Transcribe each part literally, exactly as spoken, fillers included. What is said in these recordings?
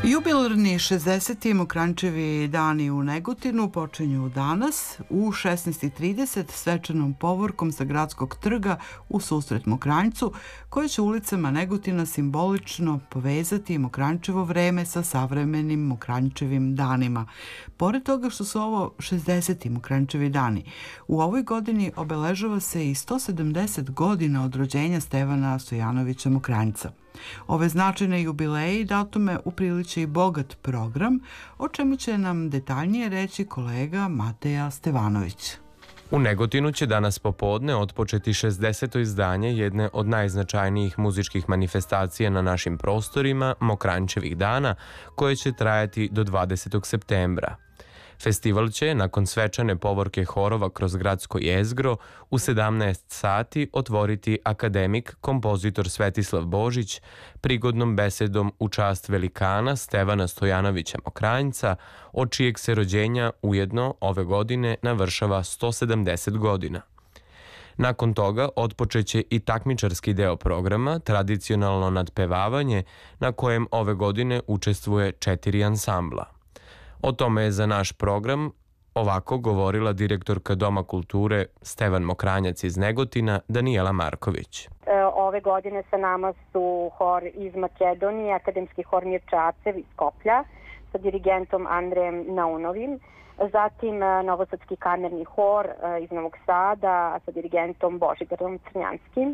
Jubilarni šezdeseti Mokranjčevi dani u Negotinu počinju danas u šesnaest i trideset svečanom povorkom sa gradskog trga u susret Mokranjcu, koje će ulicama Negotina simbolično povezati Mokranjčevo vreme sa savremenim Mokranjčevim danima. Pored toga što su ovo šezdeseti Mokranjčevi dani, u ovoj godini obeležava se i sto sedamdeset godina od rođenja Stevana Stojanovića Mokranjca. Ove značajne jubileje i datume upriliče i bogat program, o čemu će nam detaljnije reći kolega Mateja Stevanović. U Negotinu će danas popodne otpočeti šezdeseto izdanje jedne od najznačajnijih muzičkih manifestacija na našim prostorima, Mokranjčevih dana, koje će trajati do dvadesetog septembra. Festival će, nakon svečane povorke horova kroz gradsko jezgro, u sedamnaest sati otvoriti akademik, kompozitor Svetislav Božić, prigodnom besedom u čast velikana Stevana Stojanovića Mokranjca, od čijeg se rođenja ujedno ove godine navršava sto sedamdeset godina. Nakon toga otpočeće i takmičarski deo programa, tradicionalno nadpevavanje, na kojem ove godine učestvuje četiri ansambla. O tome je za naš program ovako govorila direktorka Doma kulture Stevan Mokranjac iz Negotina, Danijela Marković. Ove godine sa nama su hor iz Makedonije, akademski hor Mirčacev iz Skoplja sa dirigentom Andrejem Naunovim, zatim Novosadski kamerni hor iz Novog Sada sa dirigentom Božidarom Crnjanskim,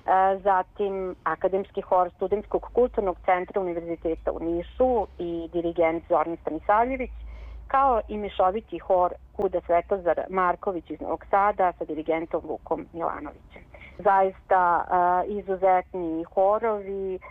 zatim akademski hor Studentskog kulturnog centra Univerziteta u Nišu i dirigent Zoran Stanisavljević, kao i mešoviti hor Kuda Svetozar Marković iz Novog Sada sa dirigentom Vukom Milanovićem. Zaista uh, izuzetni horovi uh,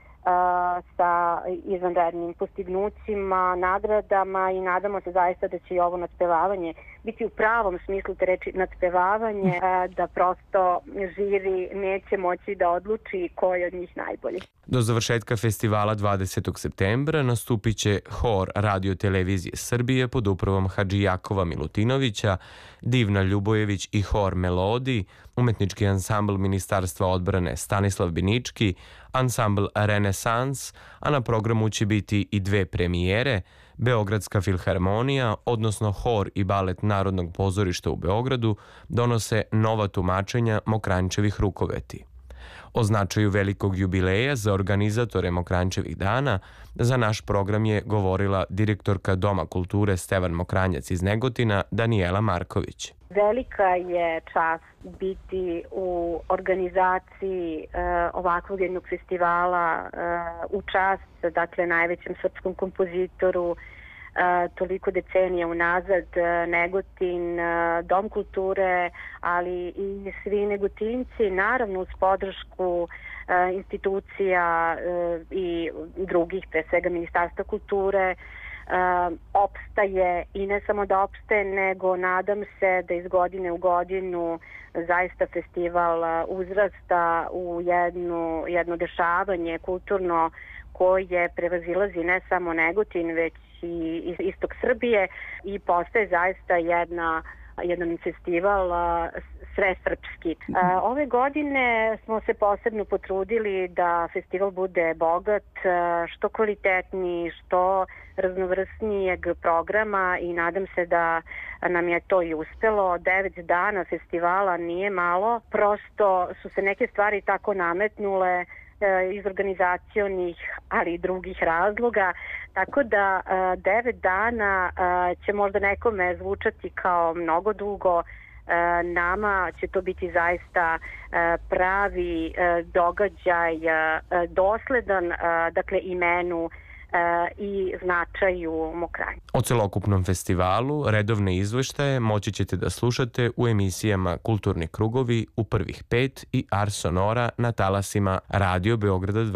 sa izvanrednim postignućima, nagradama i nadamo se zaista da će i ovo nadpevavanje biti u pravom smislu te reči nadpevavanje, uh, da prosto žiri neće moći da odluči ko je od njih najbolji. Do završetka festivala dvadesetog septembra nastupit će hor Radio televizije Srbije pod upravom Hadži Jakova Milutinovića, Divna Ljubojević i hor Melodi, umetnički ansambl Ministarstva odbrane Stanislav Binički, ansambl Renesans, a na programu će biti i dve premijere, Beogradska filharmonija, odnosno hor i balet Narodnog pozorišta u Beogradu, donose nova tumačenja Mokranjčevih rukoveti. O značaju velikog jubileja za organizatore Mokranjčevih dana za naš program je govorila direktorka Doma kulture Stevan Mokranjac iz Negotina, Danijela Marković. Velika je čast biti u organizaciji uh, ovakvog jednog festivala uh, u čast, dakle, najvećem srpskom kompozitoru, Uh, toliko decenija unazad, uh, Negotin, uh, Dom kulture, ali i svi Negotinci, naravno uz podršku uh, institucija uh, i drugih, pre svega Ministarstva kulture, uh, opstaje i ne samo da opstaje, nego nadam se da iz godine u godinu zaista festival uh, uzrasta u jednu, jedno dešavanje kulturno koje prevazilazi ne samo Negotin, već i istok Srbije i postaje zaista jedna, jedan festival svesrpski. Ove godine smo se posebno potrudili da festival bude bogat, što kvalitetniji, što raznovrsnijeg programa i nadam se da nam je to i uspelo. Devet dana festivala nije malo, prosto su se neke stvari tako nametnule iz organizacionih, ali i drugih razloga, tako da devet dana će možda nekome zvučati kao mnogo dugo, nama će to biti zaista pravi događaj, dosledan, dakle, imenu i značaju Mokranjca. O celokupnom festivalu redovne izveštaje moći ćete da slušate u emisijama Kulturni krugovi u prvih pet i Ars Sonora na talasima Radio Beograda dva.